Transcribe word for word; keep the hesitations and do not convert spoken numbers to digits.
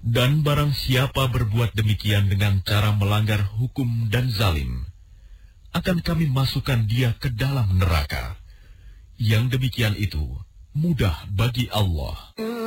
Dan barang siapa berbuat demikian dengan cara melanggar hukum dan zalim, akan kami masukkan dia ke dalam neraka. Yang demikian itu mudah bagi Allah.